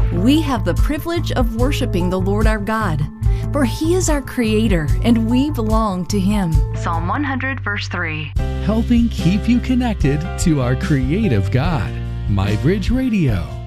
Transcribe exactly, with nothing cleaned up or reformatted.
We have the privilege of worshiping the Lord our God, for He is our Creator and we belong to Him. Psalm one hundred, verse three. Helping keep you connected to our creative God. MyBridge Radio.